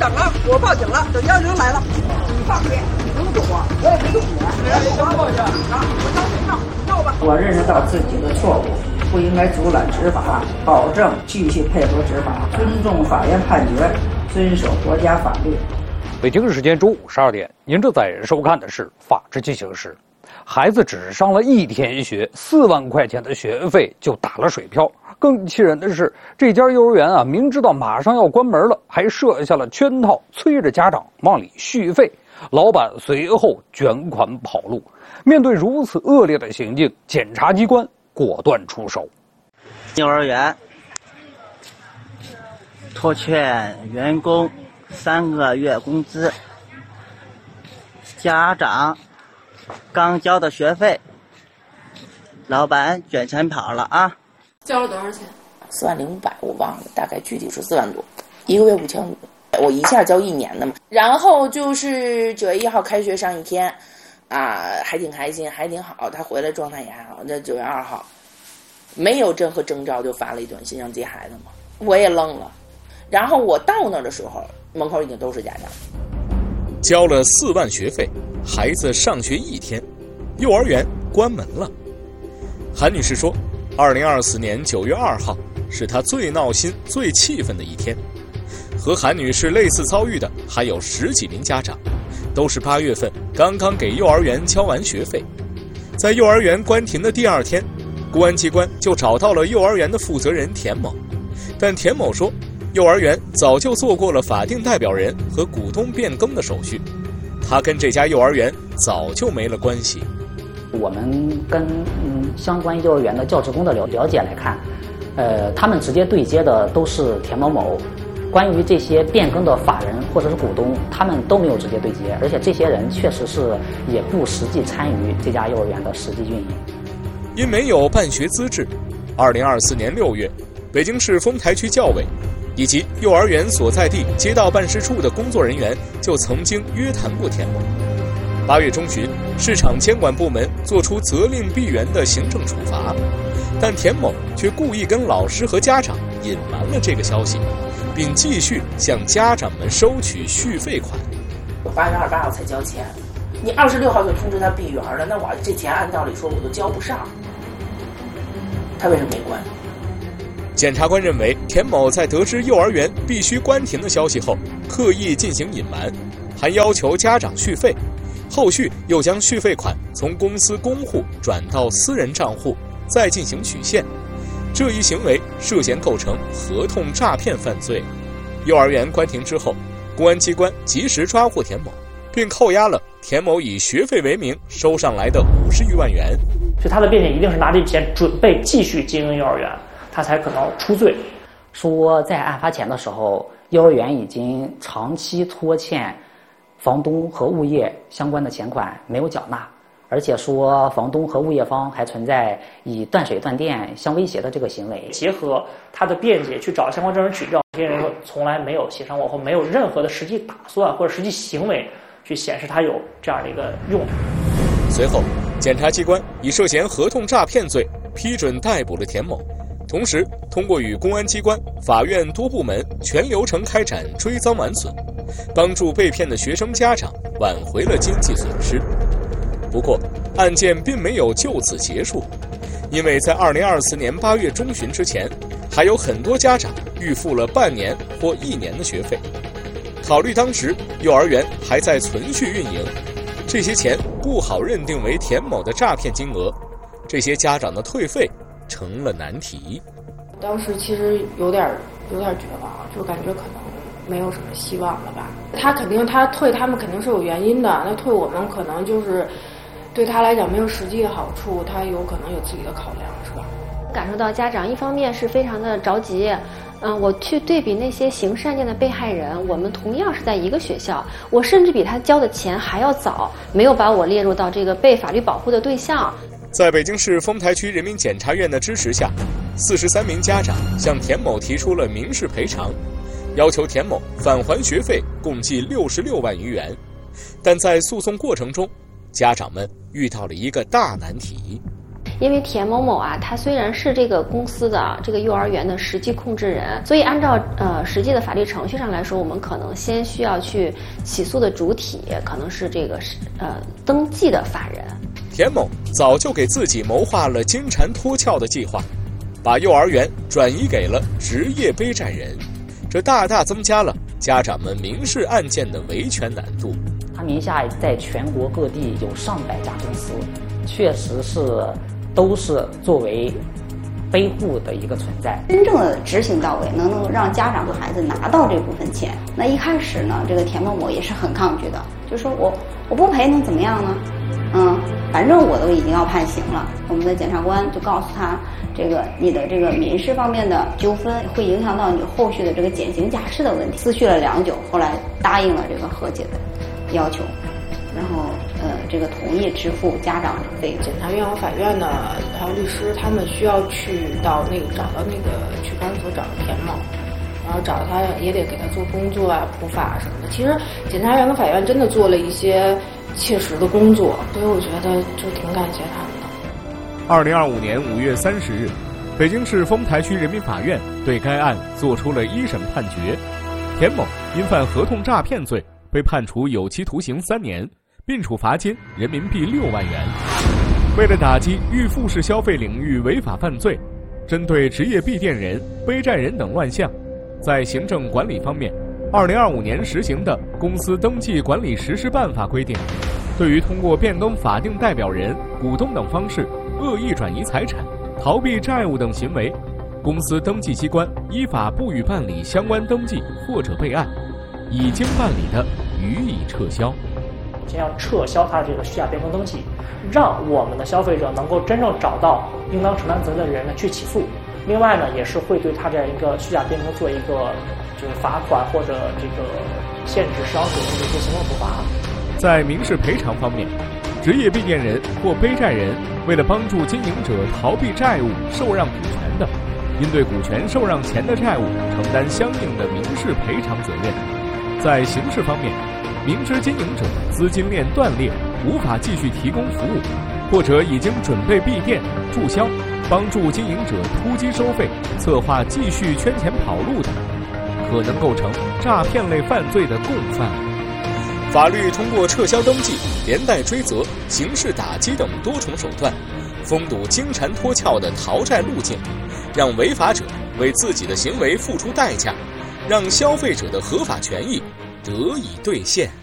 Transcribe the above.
响了，我报警了，等120来了。你放心，你不用动我，我也没动你。我报警啊！我交警上，要吧。 我认识到自己的错误，不应该阻拦执法，保证继续配合执法，尊重法院判决，遵守国家法律。 北京时间中午12点，您正在收看的是《法治进行时》。孩子只上了1天学，4万块钱的学费就打了水漂。更气人的是，这家幼儿园啊，明知道马上要关门了，还设下了圈套，催着家长往里续费。老板随后卷款跑路。面对如此恶劣的行径，检察机关果断出手。 幼儿园拖欠员工3个月工资，家长刚交的学费，老板卷钱跑了啊！ 交了多少钱 ？4万0500，我忘了，大概具体是4万多，1个月5500。我一下交1年的嘛。然后就是9月1号开学上1天，还挺开心，还挺好。他回来状态也还好。这9月2号，没有任何征兆就发了一短信让接孩子嘛，我也愣了。然后我到那儿的时候，门口已经都是家长。 交了4万学费，孩子上学1天，幼儿园关门了。韩女士说，2024年9月2号是她最闹心、最气愤的一天。和韩女士类似遭遇的还有10几名家长，都是8月份刚刚给幼儿园交完学费。在幼儿园关停的第2天，公安机关就找到了幼儿园的负责人田某，但田某说，幼儿园早就做过了法定代表人和股东变更的手续，他跟这家幼儿园早就没了关系。 我们跟相关幼儿园的教职工的了解来看，他们直接对接的都是田某某。关于这些变更的法人或者是股东，他们都没有直接对接，而且这些人确实是也不实际参与这家幼儿园的实际运营。 因没有办学资质，2024年6月，北京市丰台区教委以及幼儿园所在地街道办事处的工作人员就曾经约谈过田某。8月中旬，市场监管部门作出责令闭园的行政处罚，但田某却故意跟老师和家长隐瞒了这个消息，并继续向家长们收取续费款。 我8月28号才交钱，你26号就通知他闭园了，那我这钱按道理说我都交不上，他为什么没关？ 检察官认为，田某在得知幼儿园必须关停的消息后，刻意进行隐瞒，还要求家长续费，后续又将续费款从公司公户转到私人账户，再进行取现。这一行为涉嫌构成合同诈骗犯罪。幼儿园关停之后，公安机关及时抓获田某，并扣押了田某以学费为名收上来的50余万元。 所以他的辩解一定是拿这笔钱准备继续经营幼儿园，他才可能出罪。 说在案发前的时候，幼儿园已经长期拖欠房东和物业相关的钱款没有缴纳，而且说房东和物业方还存在以断水断电相威胁的这个行为。 结合他的辩解去找相关证人举证，这些人说从来没有协商过，或没有任何的实际打算或者实际行为去显示他有这样的一个用途。 随后，检察机关以涉嫌合同诈骗罪批准逮捕了田某，同时通过与公安机关、法院多部门全流程开展追赃挽损，帮助被骗的学生家长挽回了经济损失。不过，案件并没有就此结束，因为在2024年8月中旬之前，还有很多家长预付了半年或1年的学费。考虑当时幼儿园还在存续运营，这些钱不好认定为田某的诈骗金额，这些家长的退费成了难题。 当时其实有点绝望，就感觉可能没有什么希望了吧。他退他们肯定是有原因的，那退我们可能就是对他来讲没有实际的好处，他有可能有自己的考量，是吧？ 感受到家长一方面是非常的着急，我去对比那些刑事案件的被害人，我们同样是在一个学校，我甚至比他交的钱还要早，没有把我列入到这个被法律保护的对象。 在北京市丰台区人民检察院的支持下，43名家长向田某提出了民事赔偿，要求田某返还学费共计66万余元。但在诉讼过程中，家长们遇到了一个大难题。 因为田某某啊，他虽然是这个公司的这个幼儿园的实际控制人，所以按照实际的法律程序上来说，我们可能先需要去起诉的主体可能是这个登记的法人。 田某早就给自己谋划了金蝉脱壳的计划，把幼儿园转移给了职业背债人，这大大增加了家长们民事案件的维权难度。 他名下在全国各地有上百家公司，确实是都是作为背户的一个存在。 真正的执行到位，能让家长和孩子拿到这部分钱。那一开始呢，这个田某某也是很抗拒的，就说我不赔能怎么样呢？反正我都已经要判刑了。我们的检察官就告诉他，这个你的这个民事方面的纠纷会影响到你后续的这个减刑假释的问题。思绪了良久，后来答应了这个和解的要求，然后这个同意支付家长的费用。 检察院和法院呢，还有律师，他们需要去到找到那个去派出所找田某，然后找他也得给他做工作啊、普法什么的。其实检察院和法院真的做了一些切实的工作，所以我觉得就挺感谢他们的。 2025年5月30日，北京市丰台区人民法院对该案作出了一审判决，田某因犯合同诈骗罪被判处有期徒刑3年，并处罚金人民币6万元。为了打击预付式消费领域违法犯罪，针对职业闭店人、背债人等乱象，在行政管理方面，2025年实行的《公司登记管理实施办法》规定，对于通过变更法定代表人、股东等方式恶意转移财产、逃避债务等行为，公司登记机关依法不予办理相关登记或者备案，已经办理的予以撤销。 先要撤销他这个虚假变更登记，让我们的消费者能够真正找到应当承担责任的人呢去起诉。另外呢，也是会对他这样一个虚假变更做一个就是罚款或者这个限制商使用的一些行政处罚。 在民事赔偿方面，职业闭店人或背债人为了帮助经营者逃避债务、受让股权的，应对股权受让前的债务承担相应的民事赔偿责任。在刑事方面，明知经营者资金链断裂，无法继续提供服务，或者已经准备闭店注销，帮助经营者突击收费，策划继续圈钱跑路的，可能构成诈骗类犯罪的共犯。 法律通过撤销登记、连带追责、刑事打击等多重手段，封堵金蝉脱壳的逃债路径，让违法者为自己的行为付出代价，让消费者的合法权益得以兑现。